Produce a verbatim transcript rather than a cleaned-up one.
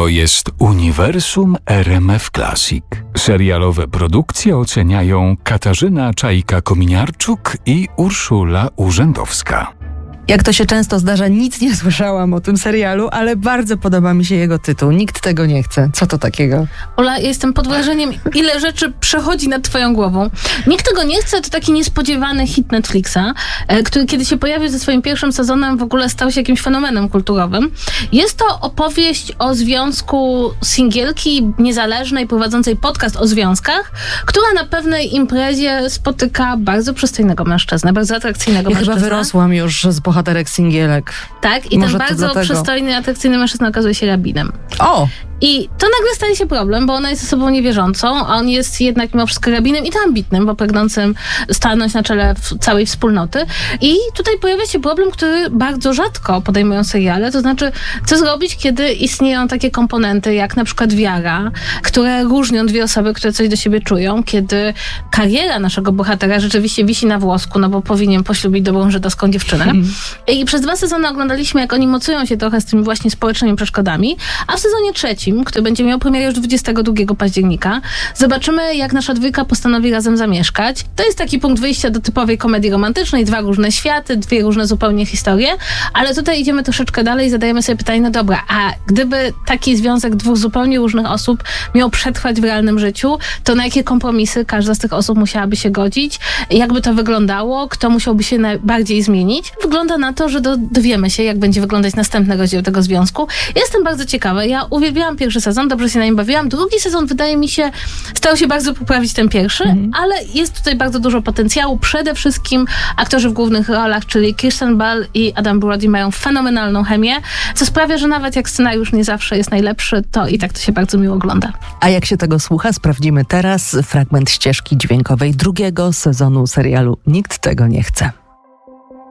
To jest Uniwersum R M F Classic. Serialowe produkcje oceniają Katarzyna Czajka-Kominiarczuk i Urszula Urzędowska. Jak to się często zdarza, nic nie słyszałam o tym serialu, ale bardzo podoba mi się jego tytuł. Nikt tego nie chce. Co to takiego? Ola, ja jestem pod wrażeniem, ile rzeczy przechodzi nad twoją głową. Nikt tego nie chce, to taki niespodziewany hit Netflixa, który kiedy się pojawił ze swoim pierwszym sezonem, w ogóle stał się jakimś fenomenem kulturowym. Jest to opowieść o związku singielki niezależnej, prowadzącej podcast o związkach, która na pewnej imprezie spotyka bardzo przystojnego mężczyznę, bardzo atrakcyjnego ja mężczyznę. Chyba wyrosłam już z bohaterek singielek. Tak, i Może ten bardzo dlatego. przystojny, atrakcyjny mężczyzna okazuje się rabinem. O! I to nagle staje się problem, bo ona jest osobą niewierzącą, a on jest jednak mimo wszystko rabinem i to ambitnym, bo pragnącym stanąć na czele całej wspólnoty. I tutaj pojawia się problem, który bardzo rzadko podejmują seriale, to znaczy, co zrobić, kiedy istnieją takie komponenty, jak na przykład wiara, które różnią dwie osoby, które coś do siebie czują, kiedy kariera naszego bohatera rzeczywiście wisi na włosku, no bo powinien poślubić dobrą żydowską dziewczynę. Mm. I przez dwa sezony oglądaliśmy, jak oni mocują się trochę z tymi właśnie społecznymi przeszkodami, a w sezonie trzecim, który będzie miał premierę już dwudziestego drugiego października, zobaczymy, jak nasza dwójka postanowi razem zamieszkać. To jest taki punkt wyjścia do typowej komedii romantycznej, dwa różne światy, dwie różne zupełnie historie, ale tutaj idziemy troszeczkę dalej i zadajemy sobie pytanie, no dobra, a gdyby taki związek dwóch zupełnie różnych osób miał przetrwać w realnym życiu, to na jakie kompromisy każda z tych osób musiałaby się godzić? Jakby to wyglądało? Kto musiałby się najbardziej zmienić? Wygląda na to, że do, dowiemy się, jak będzie wyglądać następny rozdział tego związku. Jestem bardzo ciekawa. Ja uwielbiałam pierwszy sezon, dobrze się na nim bawiłam. Drugi sezon, wydaje mi się, starał się bardzo poprawić ten pierwszy, mhm. ale jest tutaj bardzo dużo potencjału. Przede wszystkim aktorzy w głównych rolach, czyli Kristen Bell i Adam Brody mają fenomenalną chemię, co sprawia, że nawet jak scenariusz nie zawsze jest najlepszy, to i tak to się bardzo miło ogląda. A jak się tego słucha, sprawdzimy teraz fragment ścieżki dźwiękowej drugiego sezonu serialu Nikt tego nie chce.